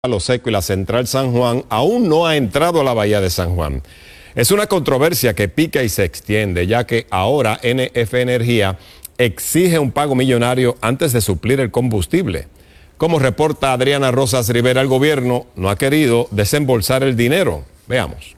Palo Seco y la Central San Juan aún no ha entrado a la Bahía de San Juan. Es una controversia que pica y se extiende, ya que ahora NF Energía exige un pago millonario antes de suplir el combustible. Como reporta Adriana Rosas Rivera, el gobierno no ha querido desembolsar el dinero. Veamos.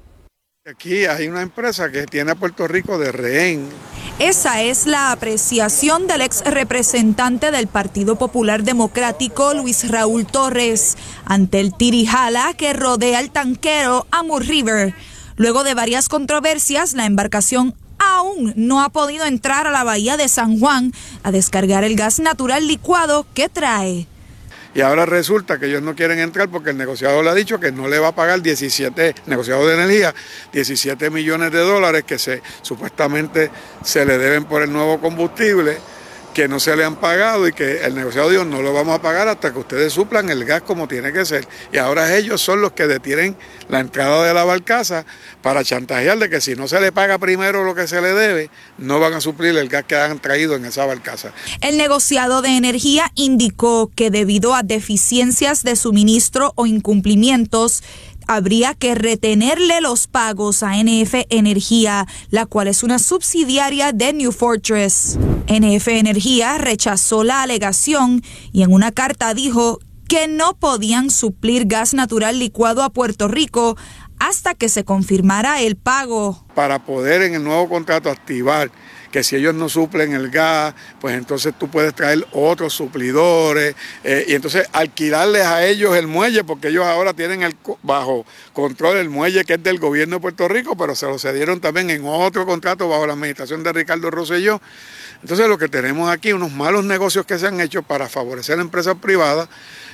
Aquí hay una empresa que tiene a Puerto Rico de rehén. Esa es la apreciación del ex representante del Partido Popular Democrático, Luis Raúl Torres, ante el tirijala que rodea el tanquero Amur River. Luego de varias controversias, la embarcación aún no ha podido entrar a la Bahía de San Juan a descargar el gas natural licuado que trae. Y ahora resulta que ellos no quieren entrar porque el negociador le ha dicho que no le va a pagar negociador de energía, 17 millones de dólares que supuestamente se le deben por el nuevo combustible, que no se le han pagado y que el negociador dijo no lo vamos a pagar hasta que ustedes suplan el gas como tiene que ser. Y ahora ellos son los que detienen la entrada de la barcaza para chantajear de que si no se le paga primero lo que se le debe, no van a suplir el gas que han traído en esa barcaza. El negociado de energía indicó que debido a deficiencias de suministro o incumplimientos, habría que retenerle los pagos a NF Energía, la cual es una subsidiaria de New Fortress. NF Energía rechazó la alegación y en una carta dijo que no podían suplir gas natural licuado a Puerto Rico hasta que se confirmara el pago. Para poder en el nuevo contrato activar que si ellos no suplen el gas, pues entonces tú puedes traer otros suplidores y entonces alquilarles a ellos el muelle, porque ellos ahora tienen bajo control el muelle que es del gobierno de Puerto Rico, pero se lo cedieron también en otro contrato bajo la administración de Ricardo Rosselló. Entonces lo que tenemos aquí, unos malos negocios que se han hecho para favorecer a empresas privadas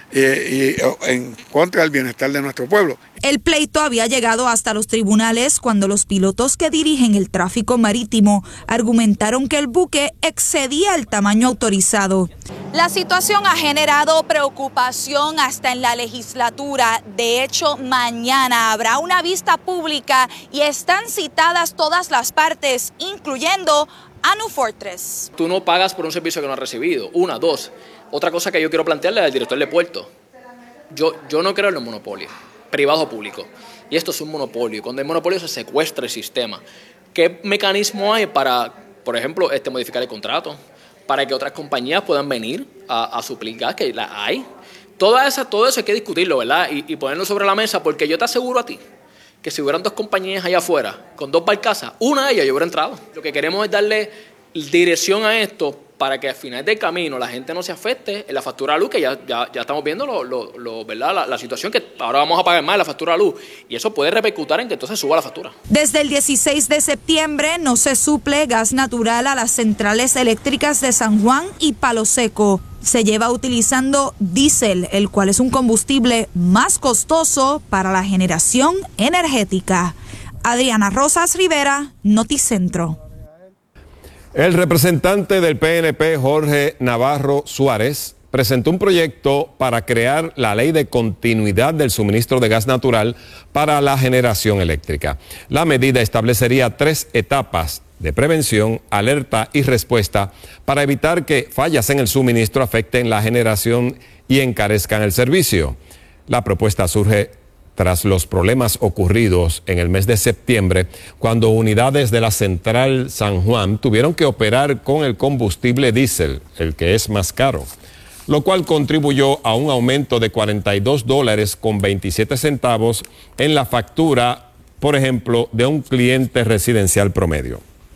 y en contra del bienestar de nuestro pueblo. El pleito había llegado hasta los tribunales cuando los pilotos que dirigen el tráfico marítimo argumentaron que el buque excedía el tamaño autorizado. La situación ha generado preocupación hasta en la legislatura. De hecho, mañana habrá una vista pública y están citadas todas las partes, incluyendo a New Fortress. Tú no pagas por un servicio que no has recibido. Una, dos. Otra cosa que yo quiero plantearle al director de puerto. Yo no creo en los monopolios, privado o público. Y esto es un monopolio. Y cuando hay monopolio se secuestra el sistema. ¿Qué mecanismo hay para, por ejemplo, modificar el contrato? Para que otras compañías puedan venir a suplir gas, que la hay. Todo eso hay que discutirlo, ¿verdad? Y ponerlo sobre la mesa, porque yo te aseguro a ti que si hubieran dos compañías allá afuera, con dos barcazas, una de ellas yo hubiera entrado. Lo que queremos es darle dirección a esto para que al final del camino la gente no se afecte en la factura de luz, que ya estamos viendo ¿verdad? La situación que ahora vamos a pagar más la factura de luz, y eso puede repercutir en que entonces suba la factura. Desde el 16 de septiembre no se suple gas natural a las centrales eléctricas de San Juan y Palo Seco. Se lleva utilizando diésel, el cual es un combustible más costoso para la generación energética. Adriana Rosas Rivera, Noticentro. El representante del PNP, Jorge Navarro Suárez, presentó un proyecto para crear la ley de continuidad del suministro de gas natural para la generación eléctrica. La medida establecería 3 etapas de prevención, alerta y respuesta para evitar que fallas en el suministro afecten la generación y encarezcan el servicio. La propuesta surge tras los problemas ocurridos en el mes de septiembre, cuando unidades de la Central San Juan tuvieron que operar con el combustible diésel, el que es más caro, lo cual contribuyó a un aumento de $42.27 en la factura, por ejemplo, de un cliente residencial promedio.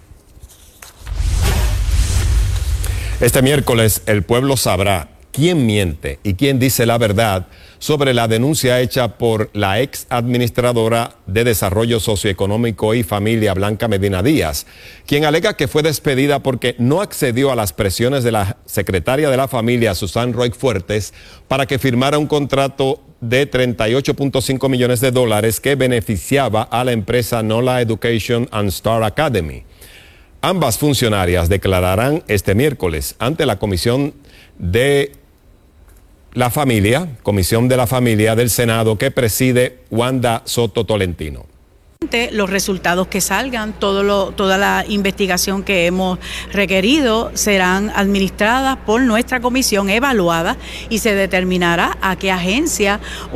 Este miércoles el pueblo sabrá quién miente y quién dice la verdad sobre la denuncia hecha por la ex administradora de Desarrollo Socioeconómico y Familia, Blanca Medina Díaz, quien alega que fue despedida porque no accedió a las presiones de la secretaria de la familia, Susan Roy Fuertes, para que firmara un contrato de $38.5 millones que beneficiaba a la empresa NOLA Education and Star Academy. Ambas funcionarias declararán este miércoles ante la Comisión de la Familia del Senado que preside Wanda Soto Tolentino. Los resultados que salgan, toda la investigación que hemos requerido serán administradas por nuestra comisión, evaluadas, y se determinará a qué agencia